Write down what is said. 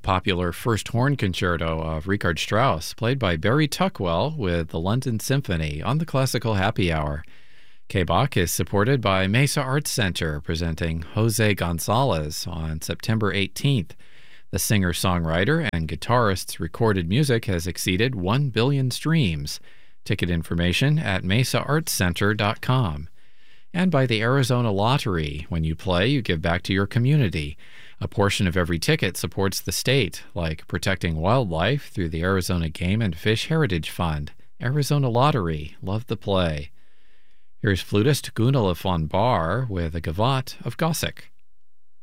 popular First Horn Concerto of Richard Strauss, played by Barry Tuckwell with the London Symphony on the Classical Happy Hour. K-Bach is supported by Mesa Arts Center, presenting Jose Gonzalez on September 18th. The singer-songwriter and guitarist's recorded music has exceeded 1 billion streams. Ticket information at mesaartscenter.com. And by the Arizona Lottery. When you play, you give back to your community. A portion of every ticket supports the state, like protecting wildlife through the Arizona Game and Fish Heritage Fund. Arizona Lottery. Love the play. Here's flutist Gunilla von Bahr with a Gavotte of Gossek.